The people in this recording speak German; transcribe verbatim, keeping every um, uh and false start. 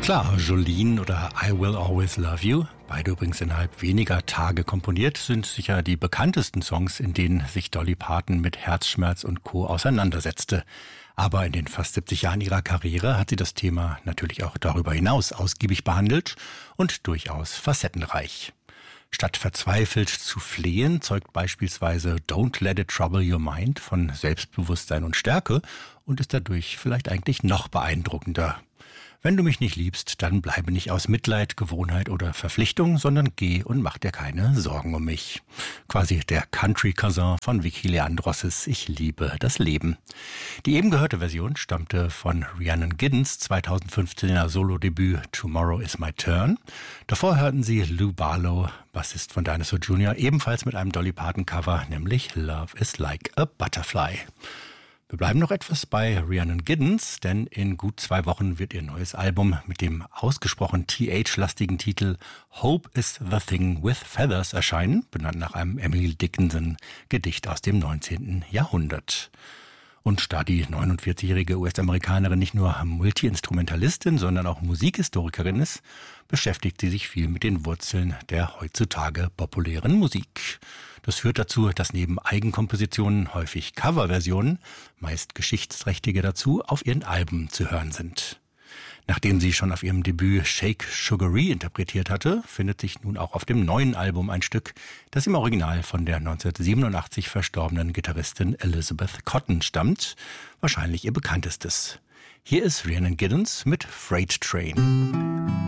Klar, Jolene oder I Will Always Love You, beide übrigens innerhalb weniger Tage komponiert, sind sicher die bekanntesten Songs, in denen sich Dolly Parton mit Herzschmerz und Co. auseinandersetzte. Aber in den fast siebzig Jahren ihrer Karriere hat sie das Thema natürlich auch darüber hinaus ausgiebig behandelt und durchaus facettenreich. Statt verzweifelt zu flehen, zeugt beispielsweise Don't Let It Trouble Your Mind von Selbstbewusstsein und Stärke und ist dadurch vielleicht eigentlich noch beeindruckender. Wenn du mich nicht liebst, dann bleibe nicht aus Mitleid, Gewohnheit oder Verpflichtung, sondern geh und mach dir keine Sorgen um mich. Quasi der Country-Cousin von Vicky Leandrosses Ich liebe das Leben. Die eben gehörte Version stammte von Rhiannon Giddens zweitausendfünfzehner Solo-Debüt Tomorrow is My Turn. Davor hörten sie Lou Barlow, Bassist von Dinosaur Junior, ebenfalls mit einem Dolly Parton-Cover, nämlich Love is Like a Butterfly. Wir bleiben noch etwas bei Rhiannon Giddens, denn in gut zwei Wochen wird ihr neues Album mit dem ausgesprochen T H-lastigen Titel Hope is the Thing with Feathers erscheinen, benannt nach einem Emily Dickinson-Gedicht aus dem neunzehnten Jahrhundert. Und da die neunundvierzigjährige U S-Amerikanerin nicht nur Multi-Instrumentalistin, sondern auch Musikhistorikerin ist, beschäftigt sie sich viel mit den Wurzeln der heutzutage populären Musik. Das führt dazu, dass neben Eigenkompositionen häufig Coverversionen, meist geschichtsträchtige dazu, auf ihren Alben zu hören sind. Nachdem sie schon auf ihrem Debüt Shake Sugaree interpretiert hatte, findet sich nun auch auf dem neuen Album ein Stück, das im Original von der neunzehnhundertsiebenundachtzig verstorbenen Gitarristin Elizabeth Cotten stammt, wahrscheinlich ihr bekanntestes. Hier ist Rhiannon Giddens mit Freight Train.